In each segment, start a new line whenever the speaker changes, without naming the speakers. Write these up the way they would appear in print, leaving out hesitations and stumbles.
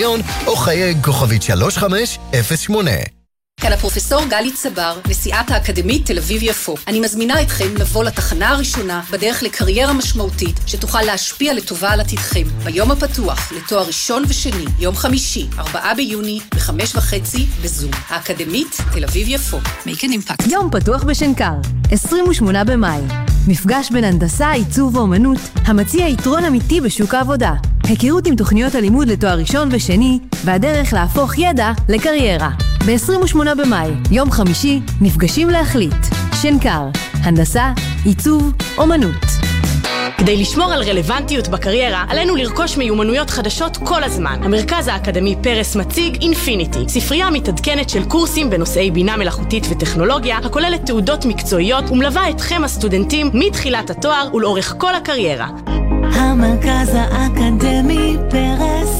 עליון או חייג כוכבית 3508.
כאן הפרופסור גלי צבר, נשיאת האקדמית תל אביב-יפו. אני מזמינה אתכם לבוא לתחנה הראשונה בדרך לקריירה משמעותית שתוכל להשפיע לטובה על עתידכם. ביום הפתוח לתואר ראשון ושני, יום חמישי, 4 ביוני, ב-5:30 בזום. האקדמית תל אביב-יפו. Make an impact.
יום פתוח בשנקר, 28 במאי. מפגש בין הנדסה, עיצוב ואומנות, המציע יתרון אמיתי בשוק העבודה. היכרות עם תוכניות הלימוד לתואר ראשון ושני, והדרך להפוך ידע לקריירה. ב-28 במאי, יום חמישי, נפגשים להחליט. שנקר, הנדסה, עיצוב, אומנות.
כדי לשמור על רלוונטיות בקריירה, עלינו לרכוש מיומנויות חדשות כל הזמן. המרכז האקדמי פרס מציג אינפיניטי, ספרייה מתעדכנת של קורסים בנושאי בינה מלאכותית וטכנולוגיה, הכוללת תעודות מקצועיות ומלווה אתכם הסטודנטים מתחילת התואר ולאורך כל הקריירה.
המרכז האקדמי פרס,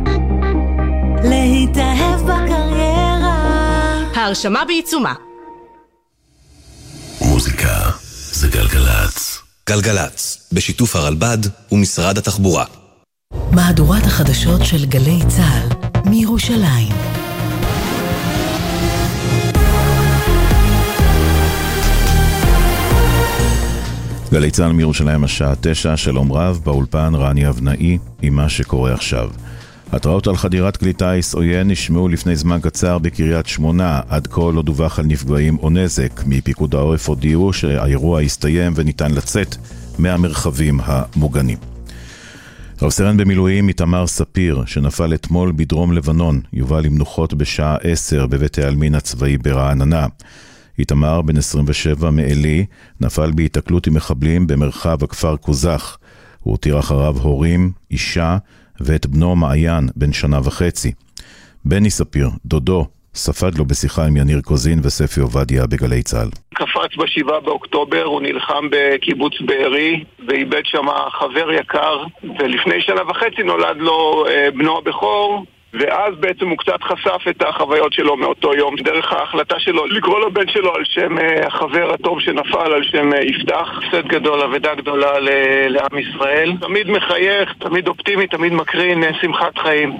להתאהב בקריירה.
ההרשמה בעיצומה.
מוזיקה זה גלגלץ. גלגלץ, בשיתוף הרלב"ד ומשרד התחבורה.
מהדורת החדשות של גלי צה"ל מירושלים.
גלי צה"ל מירושלים השעה 9, שלום רב, באולפן רני אבנאי עם מה שקורה עכשיו. התראות על חדירת כלי טיס עוין נשמעו לפני זמן קצר בקריית שמונה, עד כה לא דווח על נפגעים או נזק. מפיקוד העורף הודיעו שהאירוע הסתיים וניתן לצאת מהמרחבים המוגנים. רב סרן במילואים איתמר ספיר, שנפל אתמול בדרום לבנון, יובא למנוחות בשעה 10 בבית העלמין הצבאי ברעננה. איתמר, בן 27 מאלי, נפל בהיתקלות עם מחבלים במרחב הכפר קוזח. הוא הותיר אחריו הורים, אישה ואת בנו מעיין, בן 1.5 שנה. בני ספיר, דודו, ספד לו בשיחה עם יניר קוזין וספי עובדיה בגלי צה"ל.
קפץ ב7 באוקטובר, הוא נלחם בקיבוץ בארי ואיבד שם חבר יקר, ולפני 1.5 שנה נולד לו בנו הבכור, ואז בעצם הוא קצת חשף את החוויות שלו מאותו יום, דרך ההחלטה שלו לקרוא לבן שלו על שם החבר הטוב שנפל, על שם יפתח. הפסד גדול, אבדה גדולה לעם ישראל. תמיד מחייך, תמיד אופטימי, תמיד מקרין שמחת חיים.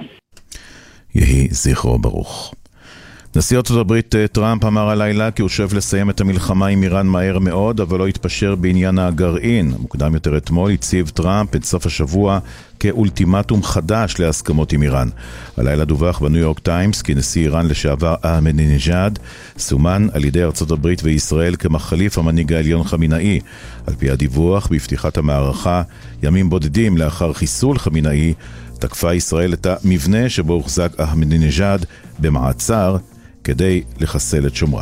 יהי זכרו ברוך. נשיא ארצות הברית טראמפ אמר הלילה כי הוא שואף לסיים את המלחמה עם איראן מהר מאוד, אבל לא יתפשר בעניין הגרעין. מוקדם יותר אתמול הציב טראמפ את סוף השבוע כאולטימטום חדש להסכמות עם איראן. הלילה דווח בניו יורק טיימס כי נשיא איראן לשעבר אחמדינג'אד סומן על ידי ארצות הברית וישראל כמחליף המנהיג העליון חמינאי. על פי הדיווח, בפתיחת המערכה, ימים בודדים לאחר חיסול חמינאי, תקפה ישראל את המבנה שבו הוחזק אחמדינג'אד במעצר כדי לחסל את שומריו.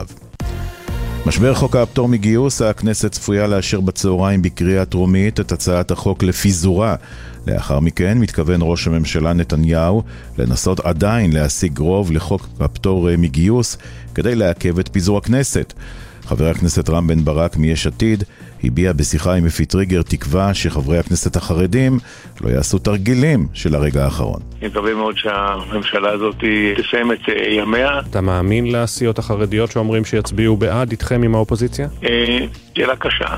משבר חוק הפטור מגיוס, הכנסת צפויה לאשר בצהריים בקריאה טרומית את הצעת החוק לפיזורה. לאחר מכן מתכוון ראש הממשלה נתניהו לנסות עדיין להשיג רוב לחוק הפטור מגיוס כדי לעכב את פיזור הכנסת. חבר הכנסת רם בן ברק מיש עתיד הביע בשיחה עם אפי טריגר תקווה שחברי הכנסת החרדים לא יעשו תרגילים של הרגע האחרון.
אני מקווה מאוד שהממשלה הזאת תסיים את ימיה.
אתה מאמין לסיעות החרדיות שאומרים שיצביעו בעד איתכם עם האופוזיציה?
שאלה קשה.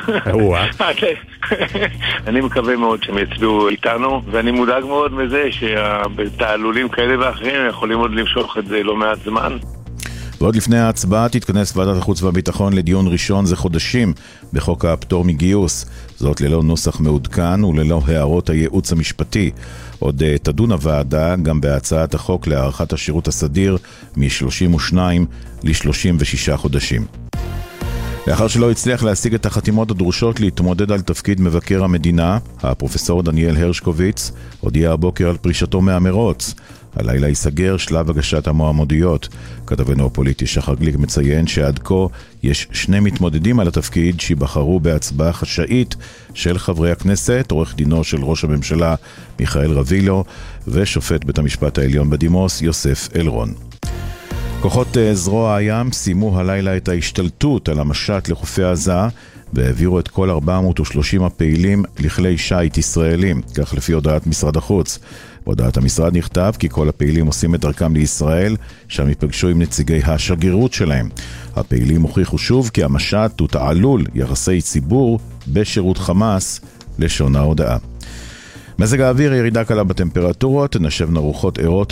אני מקווה מאוד שהם יצביעו איתנו, ואני מודאג מאוד מזה שבתעלולים כאלה ואחרים יכולים עוד למשוך את זה לא מעט זמן.
ועוד לפני ההצבעה תתכנס ועדת החוץ והביטחון לדיון ראשון זה חודשים בחוק הפטור מגיוס, זאת ללא נוסח מעודכן וללא הערות הייעוץ המשפטי. עוד תדון הוועדה גם בהצעת החוק להארכת השירות הסדיר מ-32 ל-36 חודשים. לאחר שלא הצליח להשיג את החתימות הדרושות להתמודד על תפקיד מבקר המדינה, הפרופסור דניאל הרשקוביץ הודיע הבוקר על פרישתו מהמרוץ. הלילה ייסגר שלב הגשת המועמדויות. כתבנו הפוליטי שחר גליק מציין שעד כה יש 2 מתמודדים על התפקיד שיבחרו בהצבעה חשאית של חברי הכנסת, עורך דינו של ראש הממשלה מיכאל רבילו ושופט בית המשפט העליון בדימוס יוסף אלרון. כוחות זרוע הים סיימו הלילה את ההשתלטות על המשט לחופי עזה והעבירו את כל 430 הפעילים לכלי שייט ישראלים, כך לפי הודעת משרד החוץ. בהודעת המשרד נכתב כי כל הפעילים עושים את דרכם לישראל, שם ייפגשו עם נציגי השגרירות שלהם. הפעילים הוכיחו שוב כי המשט הוא תעלול יחסי ציבור בשירות חמאס, לשון ההודעה. מזג האוויר, ירידה קלה בטמפרטורות, נשבנה רוחות ערות